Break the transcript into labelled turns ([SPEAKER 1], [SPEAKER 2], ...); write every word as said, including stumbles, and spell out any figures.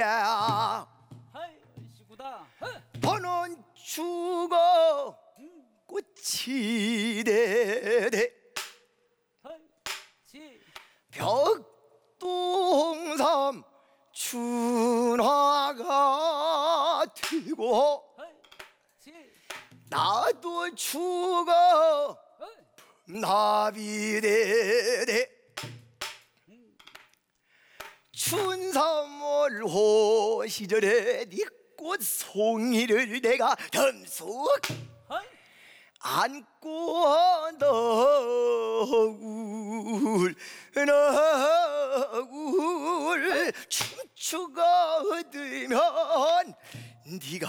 [SPEAKER 1] 하이 시구다.
[SPEAKER 2] 너는 죽어 꽃이 되되
[SPEAKER 1] 하이 시
[SPEAKER 2] 벽동삼 춘화가 되고
[SPEAKER 1] 하이 시
[SPEAKER 2] 나도 죽어
[SPEAKER 1] 하이
[SPEAKER 2] 나비 되되 춘삼월 호 시절에 네 꽃송이를 내가 덤쑥
[SPEAKER 1] 하이
[SPEAKER 2] 안고 너울 너울 춤추거들면 네가